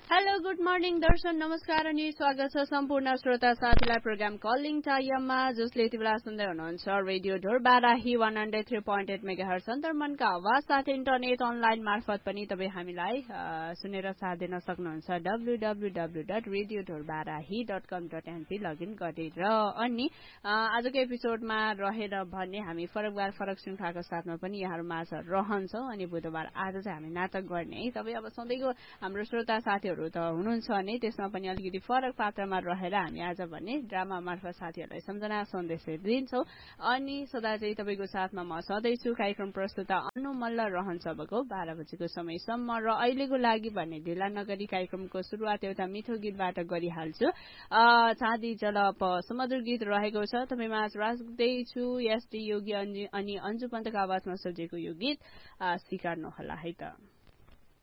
hello good morning दर्शन नमस्कार अनि स्वागत छ सम्पूर्ण श्रोता साथीलाई प्रोग्राम कलिङ टाइममा जसले यति बेला सुन्दै हुनुहुन्छ रेडियो ढोरबाराही 103.8 मेगाहर्ज अन्तर्मनका आवाज साथ इन्टरनेट अनलाइन मार्फत पनि तपाईँ हामीलाई सुनेर साथ दिन सक्नुहुन्छ www.radiodhorbarahi.com.np लगइन गरेर अनि आजको एपिसोडमा रहेर भने हामी फरक श्रृंखलाको साथमा पनि यहाँहरू माझ रहन्छौँ अनि बुधबार आज चाहिँ हामी नाटक गर्ने है तपाईँ अब सधैँको हाम्रो श्रोता साथीहरू त हुनुहुन्छ भने त्यसमा पनि अलिकति फरक पात्रमा रहेर हामी आज भने ड्रामा मार्फत साथीहरूलाई सम्झना सन्देश दिन्छौँ अनि सदा चाहिँ तपाईँको साथमा म सधैँ छु कार्यक्रम प्रस्तुता अनु मल्ल रहन्छ अबको 12 बजेको समयसम्म र अहिलेको लागि भने ढिला नगरी कार्यक्रमको सुरुवात एउटा मिठो गीतबाट गरिहाल्छु चाँदी जलप सुमधुर गीत रहेको छ तपाईँमा राख्दैछु एसडी योगी अनि अन्जु पन्तको आवाजमा सजिएको यो गीत स्वीकार्नुहोला है त